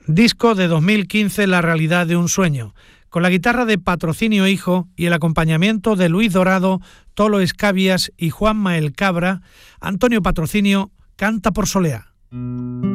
Disco de 2015, La realidad de un sueño, con la guitarra de Patrocinio Hijo y el acompañamiento de Luis Dorado, Tolo Escabias y Juanma el Cabra. Antonio Patrocinio canta por Soleá.